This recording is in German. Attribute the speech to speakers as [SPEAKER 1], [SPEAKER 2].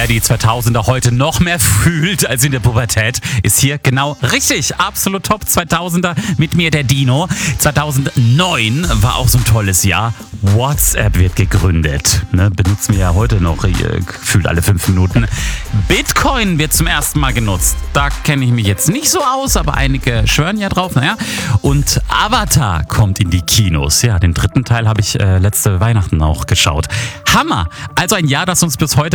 [SPEAKER 1] Wer die 2000er heute noch mehr fühlt als in der Pubertät, ist hier genau richtig. Absolut top 2000er mit mir, der Dino. 2009 war auch so ein tolles Jahr. WhatsApp wird gegründet. Benutzen wir ja heute noch gefühlt alle 5 Minuten. Bitcoin wird zum ersten Mal genutzt. Da kenne ich mich jetzt nicht so aus, aber einige schwören ja drauf. Und Avatar kommt in die Kinos. Ja, den 3. Teil habe ich letzte Weihnachten auch geschaut. Hammer! Also ein Jahr, das uns bis heute